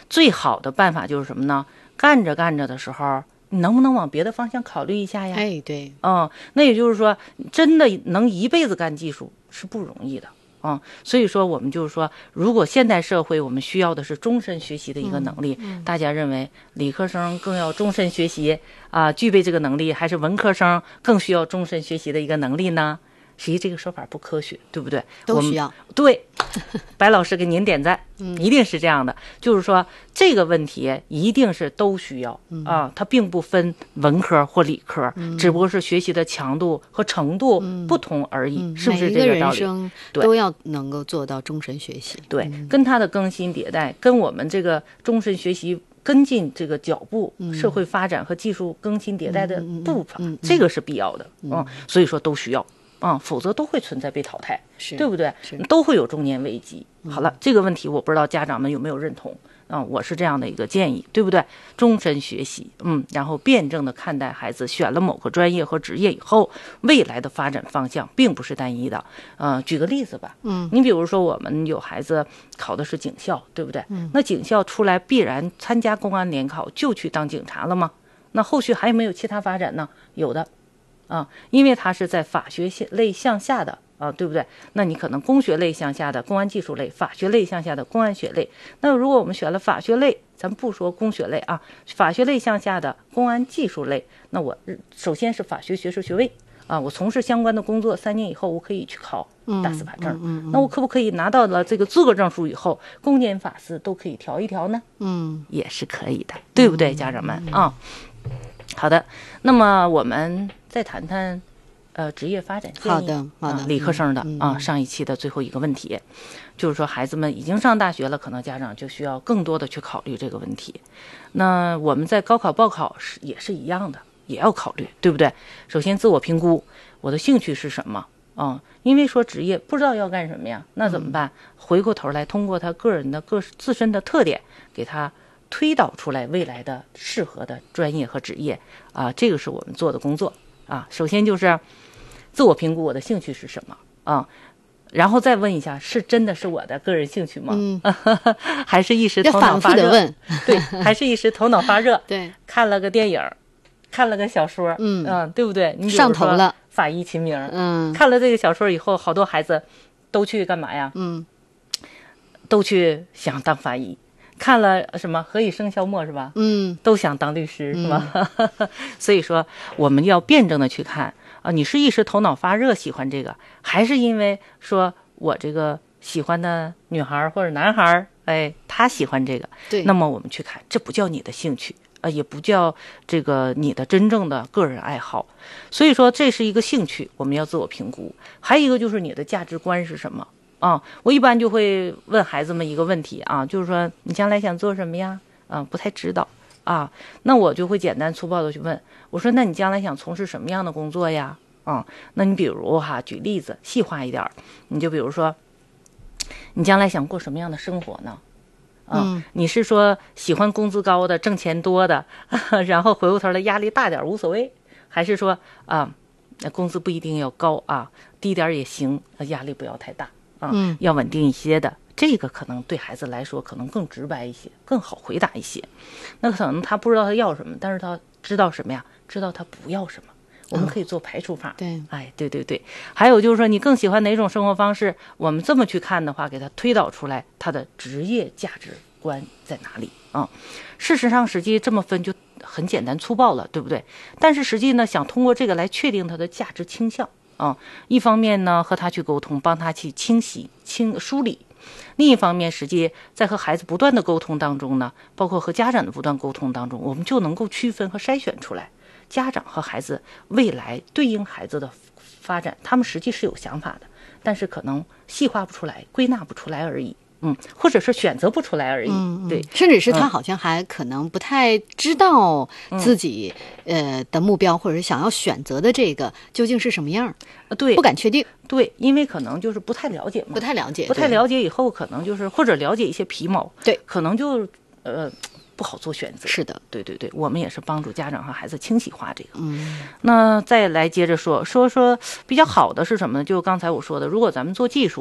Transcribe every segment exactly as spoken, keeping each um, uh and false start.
最好的办法就是什么呢？干着干着的时候，你能不能往别的方向考虑一下呀？ 哎，对， 嗯，那也就是说，真的能一辈子干技术是不容易的。嗯，所以说我们就是说，如果现代社会我们需要的是终身学习的一个能力， 嗯嗯、 大家认为理科生更要终身学习啊、呃，具备这个能力，还是文科生更需要终身学习的一个能力呢？实际这个说法不科学，对不对？ 都需要。 对，白老师给您点赞，一定是这样的。就是说这个问题一定是都需要、嗯、啊，它并不分文科或理科、嗯，只不过是学习的强度和程度不同而已，嗯、是不是这个道理？ 每一个人生都要能够做到终身学习。 对，嗯、跟它的更新迭代，跟我们这个终身学习跟进这个脚步、嗯、社会发展和技术更新迭代的步伐，嗯嗯嗯、这个是必要的。嗯，嗯所以说都需要。啊、嗯，否则都会存在被淘汰，对不对？都会有中年危机。好了，这个问题我不知道家长们有没有认同啊、嗯？我是这样的一个建议，对不对？终身学习，嗯，然后辩证的看待孩子选了某个专业和职业以后，未来的发展方向并不是单一的。呃，举个例子吧，嗯，你比如说我们有孩子考的是警校，对不对？嗯，那警校出来必然参加公安联考就去当警察了吗？那后续还有没有其他发展呢？有的。啊，因为它是在法学类向下的啊，对不对？那你可能工学类向下的公安技术类，法学类向下的公安学类。那如果我们选了法学类，咱不说工学类啊，法学类向下的公安技术类，那我首先是法学学士学位啊，我从事相关的工作三年以后，我可以去考大司法证。嗯嗯嗯、那我可不可以拿到了这个资格证书以后，公检法司都可以调一调呢？嗯，也是可以的，对不对，家长们啊？好的，那么我们再谈谈，呃，职业发展建议。 好的，好的， 啊、理科生的、 嗯、 啊，上一期的最后一个问题，就是说孩子们已经上大学了，可能家长就需要更多的去考虑这个问题。那我们在高考报考是也是一样的，也要考虑，对不对？首先自我评估，我的兴趣是什么？嗯，因为说职业不知道要干什么呀，那怎么办？嗯、回过头来，通过他个人的个自身的特点，给他推导出来未来的适合的专业和职业啊，这个是我们做的工作啊。首先就是自我评估我的兴趣是什么啊，然后再问一下，是真的是我的个人兴趣吗？嗯，还是一时头脑发热？ 要反复的问， 对，还是一时头脑发热？ 对， 看了个电影，看了个小说，嗯嗯，对不对？你上头了， 法医秦明， 嗯， 看了这个小说以后，好多孩子都去干嘛呀？嗯，都去想当法医。看了什么何以笙箫默是吧？嗯，都想当律师是吧？嗯、所以说我们要辩证的去看啊，你是一时头脑发热喜欢这个，还是因为说我这个喜欢的女孩或者男孩，哎，他喜欢这个， 对， 那么我们去看，这不叫你的兴趣啊、呃，也不叫这个你的真正的个人爱好。所以说这是一个兴趣，我们要自我评估。还有一个就是你的价值观是什么？啊，我一般就会问孩子们一个问题啊，就是说你将来想做什么呀？啊，不太知道啊，那我就会简单粗暴的去问，我说那你将来想从事什么样的工作呀？啊，那你比如哈，举例子细化一点，你就比如说，你将来想过什么样的生活呢？啊，嗯、你是说喜欢工资高的、挣钱多的，然后回过头来压力大点无所谓，还是说啊，工资不一定要高啊，低点也行，压力不要太大。啊、嗯，要稳定一些的，这个可能对孩子来说可能更直白一些，更好回答一些。那可能他不知道他要什么，但是他知道什么呀？知道他不要什么。我们可以做排除法。 嗯、对， 哎，对对对。还有就是说，你更喜欢哪种生活方式？我们这么去看的话，给他推导出来他的职业价值观在哪里啊、嗯？事实上，实际这么分就很简单粗暴了，对不对？但是实际呢，想通过这个来确定他的价值倾向。啊、嗯，一方面呢和他去沟通，帮他去清洗、清梳理；另一方面，实际在和孩子不断的沟通当中呢，包括和家长的不断沟通当中，我们就能够区分和筛选出来，家长和孩子未来对应孩子的发展，他们实际是有想法的，但是可能细化不出来、归纳不出来而已。嗯，或者是选择不出来而已。嗯，对， 甚至是他好像还可能不太知道自己、嗯、呃的目标，或者是想要选择的这个究竟是什么样。 呃，对， 不敢确定。 对，因为可能就是不太了解嘛， 不太了解， 不太了解以后，可能就是或者了解一些皮毛， 对， 可能就呃不好做选择。 是的，对对对，我们也是帮助家长和孩子清晰化这个。 嗯，那再来接着说说说比较好的是什么呢？就刚才我说的，如果咱们做技术。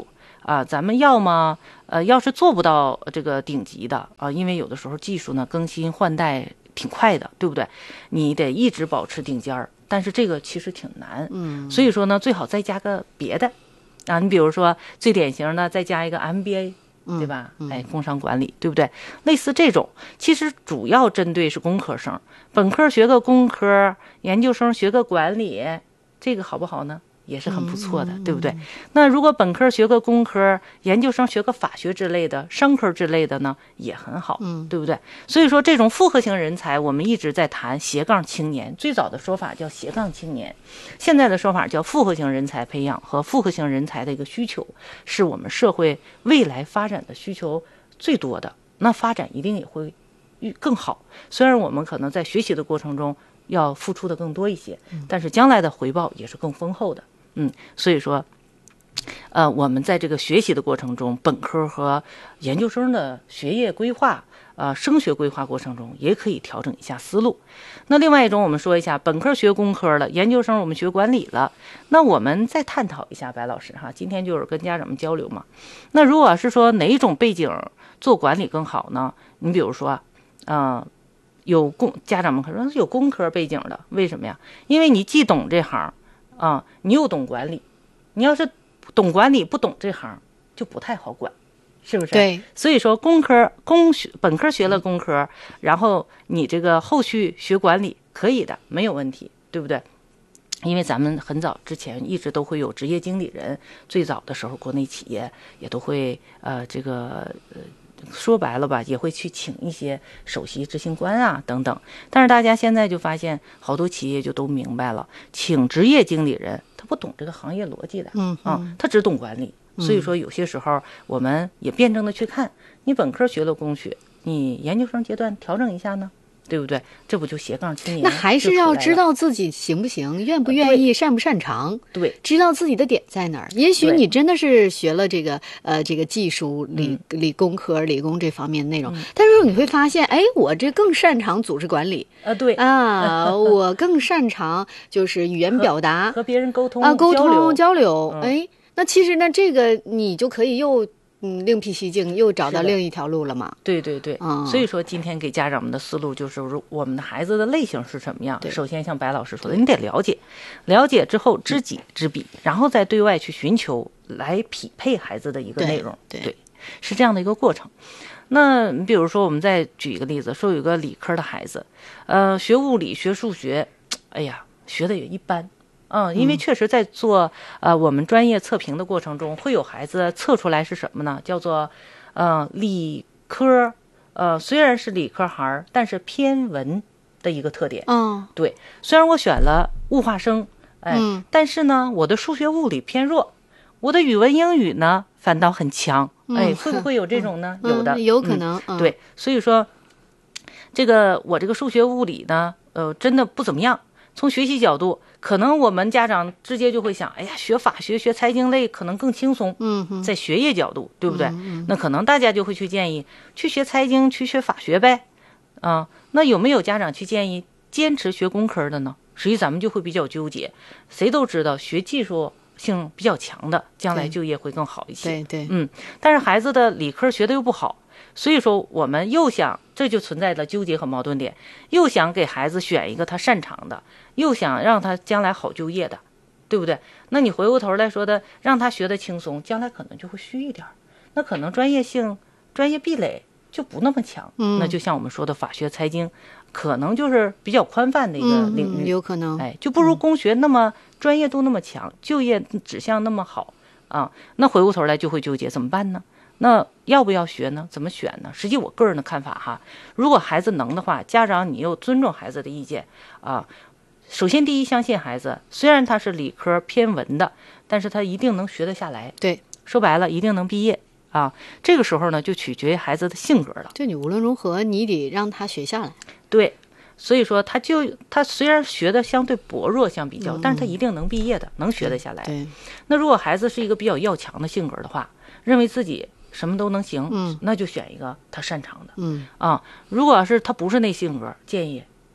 啊，咱们要么呃，要是做不到这个顶级的啊，因为有的时候技术呢更新换代挺快的，对不对？你得一直保持顶尖儿，但是这个其实挺难， 嗯， 所以说呢，最好再加个别的啊，你比如说最典型的再加一个 M B A。对吧？哎，工商管理，对不对？类似这种，其实主要针对是工科生，本科学个工科，研究生学个管理，这个好不好呢？也是很不错的，对不对？那如果本科学个工科，研究生学个法学之类的，商科之类的呢，也很好，对不对？所以说这种复合型人才，我们一直在谈斜杠青年，最早的说法叫斜杠青年，现在的说法叫复合型人才培养和复合型人才的一个需求，是我们社会未来发展的需求最多的，那发展一定也会更好。虽然我们可能在学习的过程中要付出的更多一些，但是将来的回报也是更丰厚的。嗯，所以说，呃，我们在这个学习的过程中，本科和研究生的学业规划，呃，升学规划过程中，也可以调整一下思路。那另外一种，我们说一下，本科学工科了，研究生我们学管理了，那我们再探讨一下，白老师哈，今天就是跟家长们交流嘛。那如果是说哪一种背景做管理更好呢？你比如说，嗯、呃，有工家长们可能有工科背景的，为什么呀？因为你既懂这行。啊，你又懂管理，你要是懂管理不懂这行就不太好管，是不是？ 对， 所以说工科工学本科学了工科，然后你这个后续学管理可以的，没有问题，对不对？因为咱们很早之前一直都会有职业经理人，最早的时候国内企业也都会呃这个呃。说白了吧，也会去请一些首席执行官啊等等，但是大家现在就发现好多企业就都明白了，请职业经理人他不懂这个行业逻辑的， 嗯啊，他只懂管理，所以说有些时候我们也辩证的去看，你本科学了工学，你研究生阶段调整一下呢，对不对？这不就斜杠青年？ 那还是要知道自己行不行，愿不愿意，擅不擅长。 对， 知道自己的点在哪儿。也许你真的是学了这个呃这个技术理理工科、理工这方面的内容，嗯、但是你会发现，哎，我这更擅长组织管理啊，对啊，我更擅长就是语言表达， 和, 和别人沟通啊，沟通交流。交流嗯、 哎，那其实呢，这个你就可以又。嗯，另辟蹊径，又找到另一条路了嘛？ 对对对，嗯，所以说今天给家长们的思路就是，我们的孩子的类型是什么样？首先像白老师说的，你得了解，了解之后知己知彼，然后再对外去寻求来匹配孩子的一个内容。 对， 对，是这样的一个过程。那比如说，我们再举一个例子，说有个理科的孩子，呃，学物理、学数学，哎呀，学的也一般。嗯，因为确实在做呃我们专业测评的过程中，会有孩子测出来是什么呢？叫做呃理科，呃虽然是理科孩儿，但是偏文的一个特点。 嗯， 对，虽然我选了物化生，哎， 嗯、 但是呢，我的数学物理偏弱，我的语文英语呢反倒很强。哎，会不会有这种呢？ 嗯、 有的， 嗯、有可能、 嗯。对，所以说这个我这个数学物理呢，呃，真的不怎么样。从学习角度，可能我们家长直接就会想，哎呀，学法学、学财经类可能更轻松。 嗯， 在学业角度，对不对？ 嗯嗯、 那可能大家就会去建议去学财经，去学法学呗。啊，那有没有家长去建议坚持学工科的呢？实际咱们就会比较纠结。谁都知道学技术性比较强的，将来就业会更好一些。 对对， 嗯，但是孩子的理科学的又不好。所以说我们又想，这就存在着纠结和矛盾点，又想给孩子选一个他擅长的，又想让他将来好就业的，对不对？那你回过头来说的，让他学的轻松，将来可能就会虚一点，那可能专业性专业壁垒就不那么强。 嗯， 那就像我们说的法学财经，可能就是比较宽泛的一个领域。 嗯、有可能， 哎，就不如工学那么、嗯、专业度那么强，就业指向那么好啊。那回过头来就会纠结怎么办呢？那要不要学呢？怎么选呢？实际我个人的看法哈，如果孩子能的话，家长你又尊重孩子的意见啊。首先第一，相信孩子，虽然他是理科偏文的，但是他一定能学得下来。 对， 说白了，一定能毕业啊。这个时候呢，就取决于孩子的性格了。 就你无论如何，你得让他学下来。 对，所以说他就他虽然学的相对薄弱相比较， 嗯、 但是他一定能毕业的，能学得下来。 对。 那如果孩子是一个比较要强的性格的话，认为自己什么都能行， 嗯， 那就选一个他擅长的， 嗯啊，如果要是他不是那性格，建议，嗯，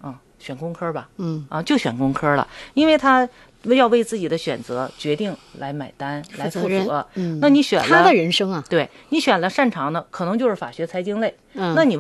选工科吧， 嗯啊，就选工科了，因为他要为自己的选择决定来买单，来负责。 嗯， 那你选了他的人生啊， 对你选了擅长的，可能就是法学财经类， 嗯， 那你